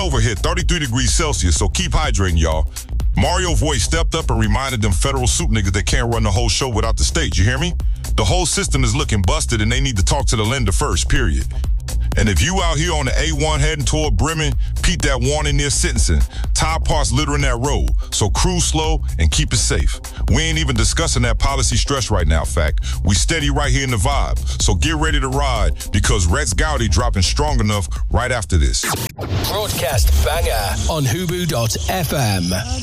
over here, 33 degrees Celsius, so keep hydrating, y'all. Mario Voice stepped up and reminded them federal suit niggas they can't run the whole show without the state. You hear me? The whole system is looking busted and they need to talk to the lender first, period. And if you out here on the A1 heading toward Bremen, peep that warning near sentencing. Tire parts littering that road, so cruise slow and keep it safe. We ain't even discussing that policy stress right now, fact. We steady right here in the vibe, so get ready to ride because Rex Gowdy dropping strong enough right after this. Broadcast banger on Hubu.fm.